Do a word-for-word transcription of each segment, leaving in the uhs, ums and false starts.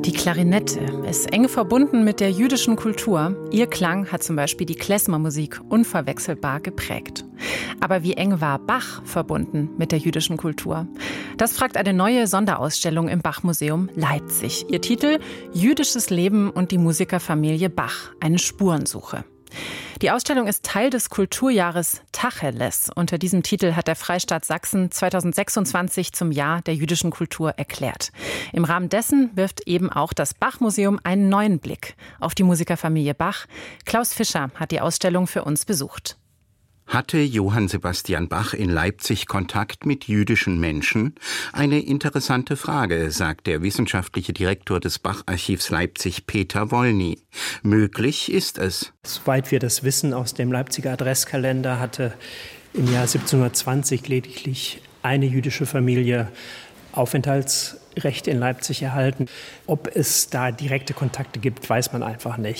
Die Klarinette ist eng verbunden mit der jüdischen Kultur. Ihr Klang hat zum Beispiel die Klezmer-Musik unverwechselbar geprägt. Aber wie eng war Bach verbunden mit der jüdischen Kultur? Das fragt eine neue Sonderausstellung im Bach-Museum Leipzig. Ihr Titel: Jüdisches Leben und die Musikerfamilie Bach. Eine Spurensuche. Die Ausstellung ist Teil des Kulturjahres Tacheles. Unter diesem Titel hat der Freistaat Sachsen zweitausendsechsundzwanzig zum Jahr der jüdischen Kultur erklärt. Im Rahmen dessen wirft eben auch das Bach-Museum einen neuen Blick auf die Musikerfamilie Bach. Klaus Fischer hat die Ausstellung für uns besucht. Hatte Johann Sebastian Bach in Leipzig Kontakt mit jüdischen Menschen? Eine interessante Frage, sagt der wissenschaftliche Direktor des Bach-Archivs Leipzig, Peter Wollny. Möglich ist es. Soweit wir das wissen aus dem Leipziger Adresskalender, hatte im Jahr siebzehnhundertzwanzig lediglich eine jüdische Familie Aufenthaltsrecht in Leipzig erhalten. Ob es da direkte Kontakte gibt, weiß man einfach nicht.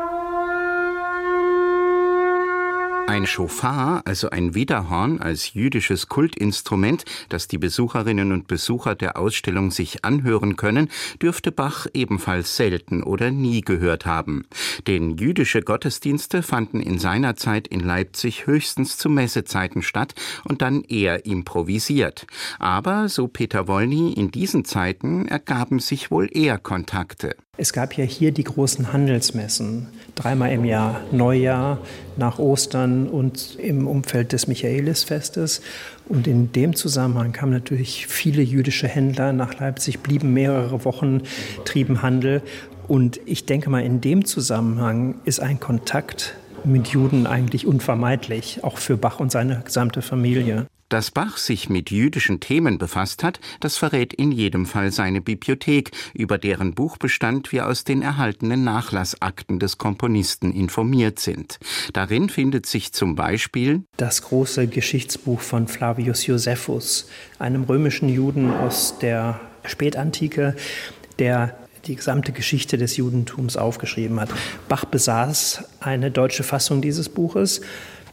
Ein Schofar, also ein Widderhorn als jüdisches Kultinstrument, das die Besucherinnen und Besucher der Ausstellung sich anhören können, dürfte Bach ebenfalls selten oder nie gehört haben. Denn jüdische Gottesdienste fanden in seiner Zeit in Leipzig höchstens zu Messezeiten statt und dann eher improvisiert. Aber, so Peter Wollny, in diesen Zeiten ergaben sich wohl eher Kontakte. Es gab ja hier die großen Handelsmessen, dreimal im Jahr, Neujahr, nach Ostern und im Umfeld des Michaelisfestes. Und in dem Zusammenhang kamen natürlich viele jüdische Händler nach Leipzig, blieben mehrere Wochen, trieben Handel. Und ich denke mal, in dem Zusammenhang ist ein Kontakt mit Juden eigentlich unvermeidlich, auch für Bach und seine gesamte Familie. Dass Bach sich mit jüdischen Themen befasst hat, das verrät in jedem Fall seine Bibliothek, über deren Buchbestand wir aus den erhaltenen Nachlassakten des Komponisten informiert sind. Darin findet sich zum Beispiel das große Geschichtsbuch von Flavius Josephus, einem römischen Juden aus der Spätantike, der die gesamte Geschichte des Judentums aufgeschrieben hat. Bach besaß eine deutsche Fassung dieses Buches.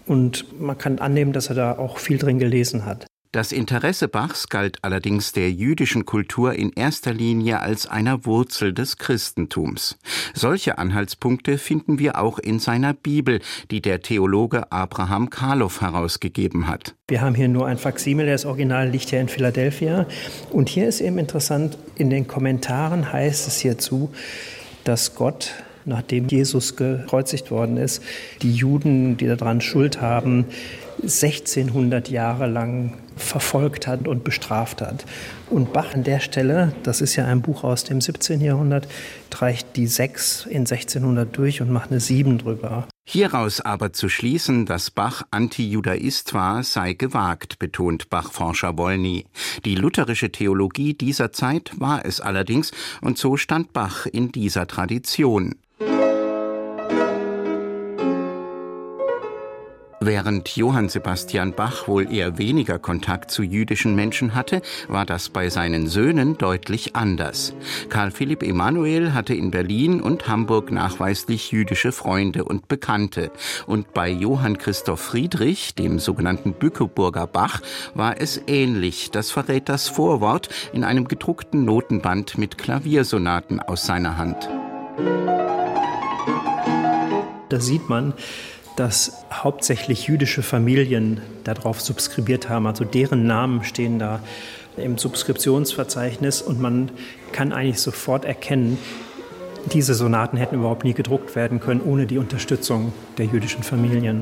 Und man kann annehmen, dass er da auch viel drin gelesen hat. Das Interesse Bachs galt allerdings der jüdischen Kultur in erster Linie als einer Wurzel des Christentums. Solche Anhaltspunkte finden wir auch in seiner Bibel, die der Theologe Abraham Karloff herausgegeben hat. Wir haben hier nur ein Faksimil, das Original liegt ja in Philadelphia. Und hier ist eben interessant, in den Kommentaren heißt es hierzu, dass Gott, nachdem Jesus gekreuzigt worden ist, die Juden, die daran Schuld haben, sechzehnhundert Jahre lang verfolgt hat und bestraft hat. Und Bach an der Stelle, das ist ja ein Buch aus dem siebzehnten Jahrhundert, streicht die sechs in sechzehnhundert durch und macht eine sieben drüber. Hieraus aber zu schließen, dass Bach Antijudaist war, sei gewagt, betont Bach-Forscher Wollny. Die lutherische Theologie dieser Zeit war es allerdings, und so stand Bach in dieser Tradition. Während Johann Sebastian Bach wohl eher weniger Kontakt zu jüdischen Menschen hatte, war das bei seinen Söhnen deutlich anders. Karl Philipp Emanuel hatte in Berlin und Hamburg nachweislich jüdische Freunde und Bekannte. Und bei Johann Christoph Friedrich, dem sogenannten Bückeburger Bach, war es ähnlich. Das verrät das Vorwort in einem gedruckten Notenband mit Klaviersonaten aus seiner Hand. Da sieht man, dass hauptsächlich jüdische Familien darauf subskribiert haben. Also deren Namen stehen da im Subskriptionsverzeichnis und man kann eigentlich sofort erkennen, diese Sonaten hätten überhaupt nie gedruckt werden können ohne die Unterstützung der jüdischen Familien.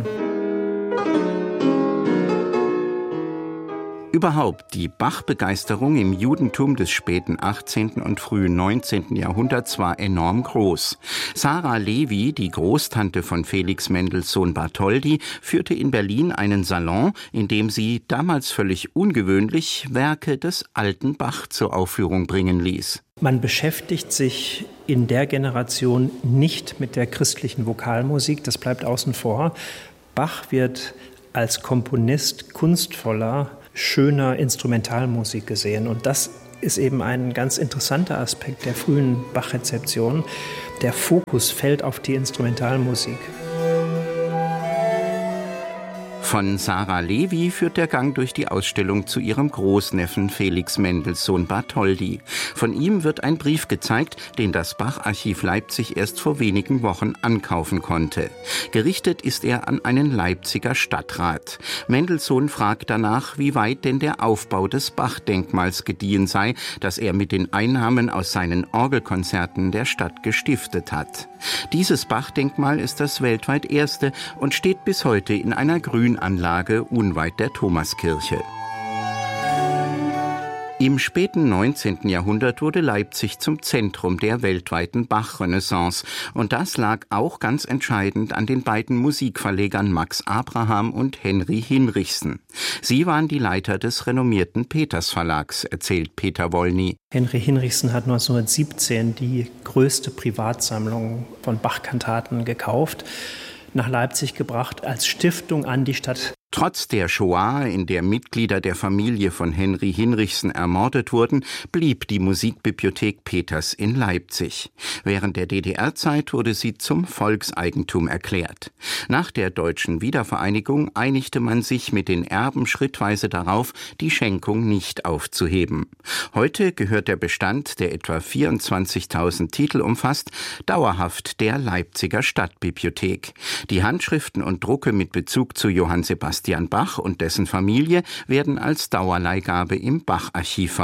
Überhaupt, die Bach-Begeisterung im Judentum des späten achtzehnten und frühen neunzehnten Jahrhunderts war enorm groß. Sarah Levi, die Großtante von Felix Mendelssohn Bartholdy, führte in Berlin einen Salon, in dem sie, damals völlig ungewöhnlich, Werke des alten Bach zur Aufführung bringen ließ. Man beschäftigt sich in der Generation nicht mit der christlichen Vokalmusik, das bleibt außen vor. Bach wird als Komponist kunstvoller, schöner Instrumentalmusik gesehen. Und das ist eben ein ganz interessanter Aspekt der frühen Bach-Rezeption. Der Fokus fällt auf die Instrumentalmusik. Von Sarah Levi führt der Gang durch die Ausstellung zu ihrem Großneffen Felix Mendelssohn Bartholdy. Von ihm wird ein Brief gezeigt, den das Bach-Archiv Leipzig erst vor wenigen Wochen ankaufen konnte. Gerichtet ist er an einen Leipziger Stadtrat. Mendelssohn fragt danach, wie weit denn der Aufbau des Bach-Denkmals gediehen sei, das er mit den Einnahmen aus seinen Orgelkonzerten der Stadt gestiftet hat. Dieses Bach-Denkmal ist das weltweit erste und steht bis heute in einer Grünanlage unweit der Thomaskirche. Im späten neunzehnten Jahrhundert wurde Leipzig zum Zentrum der weltweiten Bach-Renaissance. Und das lag auch ganz entscheidend an den beiden Musikverlegern Max Abraham und Henry Hinrichsen. Sie waren die Leiter des renommierten Peters Verlags, erzählt Peter Wollny. Henry Hinrichsen hat neunzehnhundertsiebzehn die größte Privatsammlung von Bach-Kantaten gekauft, nach Leipzig gebracht als Stiftung an die Stadt. Trotz der Shoah, in der Mitglieder der Familie von Henry Hinrichsen ermordet wurden, blieb die Musikbibliothek Peters in Leipzig. Während der D D R-Zeit wurde sie zum Volkseigentum erklärt. Nach der deutschen Wiedervereinigung einigte man sich mit den Erben schrittweise darauf, die Schenkung nicht aufzuheben. Heute gehört der Bestand, der etwa vierundzwanzigtausend Titel umfasst, dauerhaft der Leipziger Stadtbibliothek. Die Handschriften und Drucke mit Bezug zu Johann Sebastian Bach und dessen Familie werden als Dauerleihgabe im Bach-Archiv